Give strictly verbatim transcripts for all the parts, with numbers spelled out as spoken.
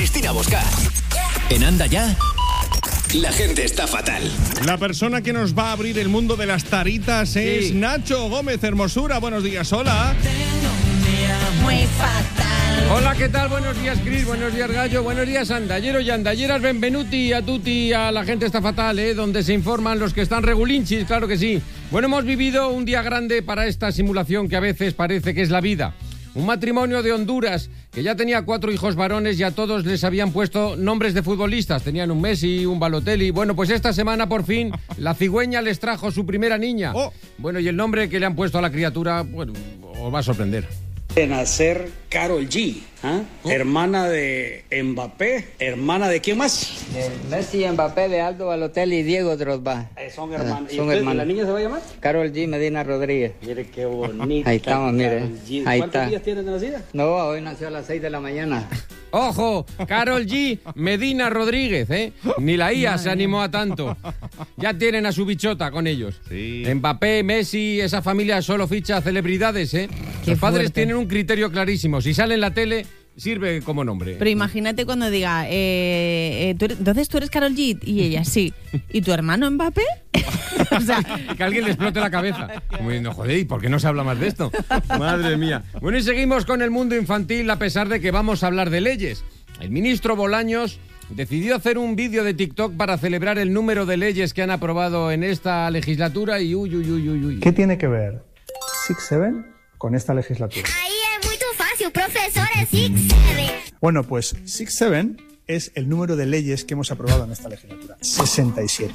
Cristina Bosca. En Anda Ya, la gente está fatal. La persona que nos va a abrir el mundo de las taritas es Sí. Nacho Gómez Hermosura. Buenos días, hola. Muy fatal. Hola, ¿qué tal? Buenos días, Cris. Buenos días, Gallo. Buenos días, andalleros y andalleras. Benvenuti a tutti a La gente está fatal, ¿eh? Donde se informan los que están regulinchis, claro que sí. Bueno, hemos vivido un día grande para esta simulación que a veces parece que es la vida. Un matrimonio de Honduras que ya tenía cuatro hijos varones y a todos les habían puesto nombres de futbolistas. Tenían un Messi, un Balotelli. Bueno, pues esta semana por fin la cigüeña les trajo su primera niña. Oh. Bueno, y el nombre que le han puesto a la criatura, bueno, os va a sorprender. De nacer Karol G, ¿ah? Oh. Hermana de Mbappé, hermana de ¿quién más? De Messi, Mbappé, de Aldo Balotelli y Diego Drogba. Eh, son hermanas. Ah, ¿Y son usted, hermanas. la niña se va a llamar? Karol G. Medina Rodríguez. Mire qué bonita. Ahí estamos, mire. Karol G. Ahí ¿Cuántos está. días tiene de nacida? No, hoy nació a las seis de la mañana. ¡Ojo! Karol G. Medina Rodríguez, ¿eh? Ni la I A se animó a tanto. Ya tienen a su bichota con ellos. Sí. Mbappé, Messi, esa familia solo ficha celebridades, ¿eh? Qué Los padres fuerte. tienen un criterio clarísimo. Si sale en la tele, sirve como nombre. Pero imagínate cuando diga, eh, eh, ¿tú eres- entonces tú eres Karol G y ella sí. ¿Y tu hermano Mbappé? O sea, Que a alguien le explote la cabeza. Como diciendo, joder, ¿y por qué no se habla más de esto? Madre mía. Bueno, y seguimos con el mundo infantil a pesar de que vamos a hablar de leyes. El ministro Bolaños decidió hacer un vídeo de TikTok para celebrar el número de leyes que han aprobado en esta legislatura y uy, uy, uy, uy, uy. ¿Qué tiene que ver Six Seven con esta legislatura? Aí é muito fácil, professor é Six Seven. Bueno, pues Six Seven es el número de leyes que hemos aprobado en esta legislatura. sesenta y siete.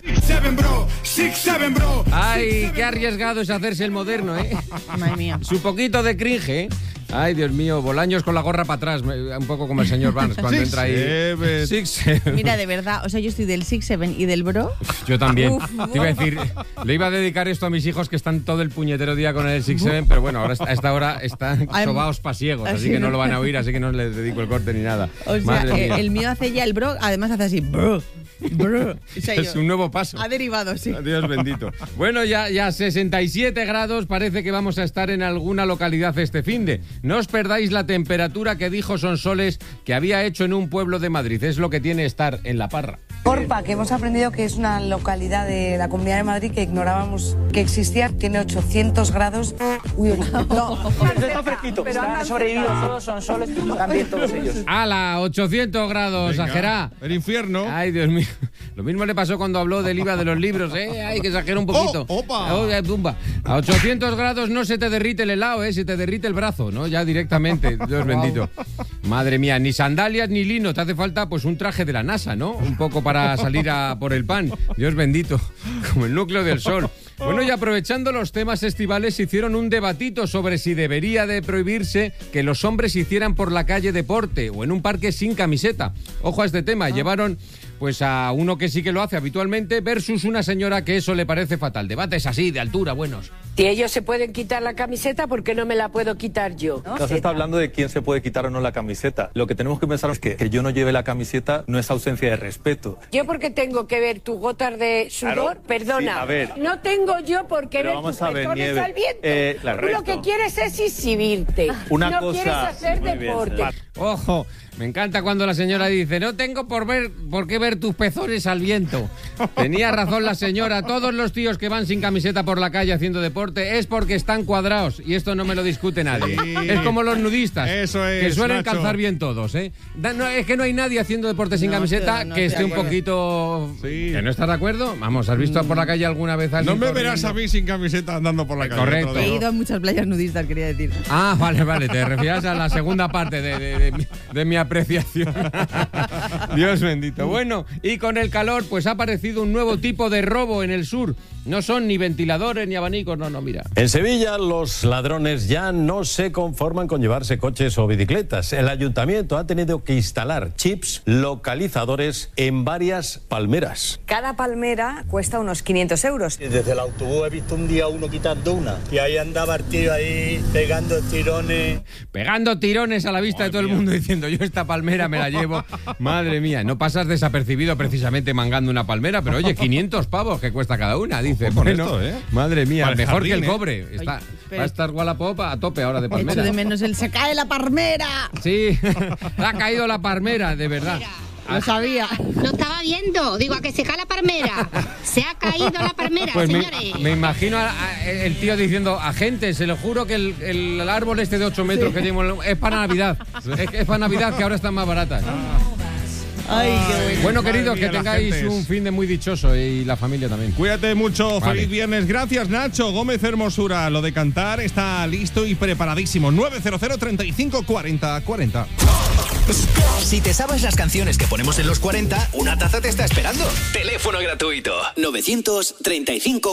Ay, qué arriesgado es hacerse el moderno, ¿eh? madre mía. Su poquito de cringe, ¿eh? Ay, Dios mío, Bolaños con la gorra para atrás, me- un poco como el señor Barnes cuando Six entra ahí. Seven. Six Seven. Mira, de verdad, o sea, yo estoy del Six Seven y del Bro. Yo también. Uf. Te iba a decir, le iba a dedicar esto a mis hijos que están todo el puñetero día con el Six Seven, pero bueno, ahora a esta hora están Ay, sobaos pasiegos, así así que no no. lo van a oír, así que no les dedico el corte ni nada. O sea, Madre eh, mía. el mío hace ya el Bro, además hace así, Bro, Bro. O sea, Es yo- un nuevo paso. Ha derivado, sí. Dios bendito. Bueno, ya, ya sesenta y siete grados, parece que vamos a estar en alguna localidad este finde. No os perdáis la temperatura que dijo Sonsoles que había hecho en un pueblo de Madrid. Es lo que tiene estar en La Parra. Corpa, que hemos aprendido que es una localidad de la Comunidad de Madrid que ignorábamos que existía, tiene ochocientos grados. Uy, uy, no. Está fresquito. Pero han sobrevivido todos, son soles, también todos ellos. ¡Hala! ochocientos grados, Venga, Ajerá. el infierno. Ay, Dios mío. Lo mismo le pasó cuando habló del I V A de los libros, ¿eh? Ay, que exageró un poquito. Oh, opa. Oh, eh, tumba. A ochocientos grados no se te derrite el helado, ¿eh? Se te derrite el brazo, ¿no? Ya directamente. Dios bendito. Madre mía, ni sandalias ni lino. Te hace falta, pues, un traje de la NASA, ¿no? Un poco para salir a por el pan. Dios bendito. Como el núcleo del sol. Bueno, y aprovechando los temas estivales, hicieron un debatito sobre si debería de prohibirse que los hombres hicieran por la calle deporte o en un parque sin camiseta. Ojo a este tema. Llevaron pues a uno que sí que lo hace habitualmente versus una señora que eso le parece fatal. Debates así, de altura, buenos. Si ellos se pueden quitar la camiseta, ¿por qué no me la puedo quitar yo? No se está hablando de quién se puede quitar o no la camiseta. Lo que tenemos que pensar es que, que yo no lleve la camiseta no es ausencia de respeto. Yo porque tengo que ver tus gotas de sudor, Claro, perdona. sí, a ver. No tengo yo por qué Pero ver vamos tus a ver, pezones Nieve. al viento. Eh, Tú lo correcto. que quieres es exhibirte. Una no cosa- quieres hacer muy bien, deporte. señora. Ojo, me encanta cuando la señora dice, no tengo por ver por qué ver tus pezones al viento. Tenía razón la señora, todos los tíos que van sin camiseta por la calle haciendo deporte es porque están cuadrados y esto no me lo discute nadie. Sí. Es como los nudistas, Eso es, que suelen Nacho. calzar bien todos, ¿eh? Da- no, es que no hay nadie haciendo deporte sin No, camiseta estoy- no que estoy esté de un acuerdo. poquito... Sí. ¿Que no estás de acuerdo? Vamos, ¿has visto por la calle alguna vez a No alguien me corriendo? verás a mí sin camiseta andando por la calle. Correcto. te lo He digo. ido a muchas playas nudistas, quería decir. Ah, vale, vale, te refieres a la segunda parte de, de- de mi- de mi apreciación. Dios bendito. Bueno, y con el calor, pues ha aparecido un nuevo tipo de robo en el sur. No son ni ventiladores ni abanicos, no, no, mira. En Sevilla, los ladrones ya no se conforman con llevarse coches o bicicletas. El ayuntamiento ha tenido que instalar chips localizadores en varias palmeras. Cada palmera cuesta unos quinientos euros. Desde el autobús he visto un día uno quitando una. Y ahí andaba el tío ahí pegando tirones. Pegando tirones a la vista de todo el mundo diciendo, yo esta palmera me la llevo. Madre mía, no pasas desapercibido precisamente mangando una palmera, pero oye, quinientos pavos que cuesta cada una, dice. Por Bueno, esto, ¿eh? madre mía, Para el mejor jardín, que el ¿eh? cobre. Está, Va a estar Wallapop a tope ahora de palmera. Echo de menos el se cae la palmera. Sí, ha caído la palmera, de verdad. Lo sabía. Lo estaba viendo. Digo, a que se cae la palmera. Se ha caído la palmera, Pues me, señores. me imagino a- a- el tío diciendo, a gente, se lo juro que el, el- el árbol este de ocho metros que tenemos es para Navidad. Es, es para Navidad, que ahora están más baratas. Ay, qué bueno. Bueno, Madre queridos, mía, que la tengáis gente es- un fin de muy dichoso y la familia también. Cuídate mucho, Vale. feliz viernes. Gracias, Nacho. Gómez Hermosura, lo de cantar está listo y preparadísimo. nueve cero cero, treinta y cinco, cuarenta, cuarenta. Si te sabes las canciones que ponemos en los cuarenta, una taza te está esperando. Teléfono gratuito. novecientos treinta y cinco